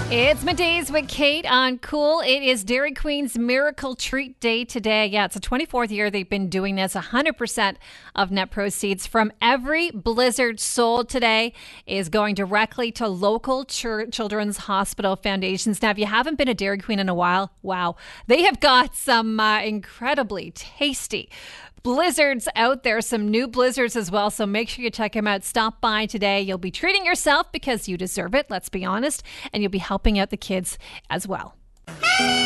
It's Middays with Kate on Cool. It is Dairy Queen's Miracle Treat Day today. Yeah, it's the 24th year they've been doing this. 100% of net proceeds from every Blizzard sold today is going directly to local children's hospital foundations. Now, if you haven't been a Dairy Queen in a while, wow, they have got some incredibly tasty Blizzards out there, some new Blizzards as well. So make sure you check them out. Stop by today. You'll be treating yourself because you deserve it, let's be honest, and you'll be helping out the kids as well.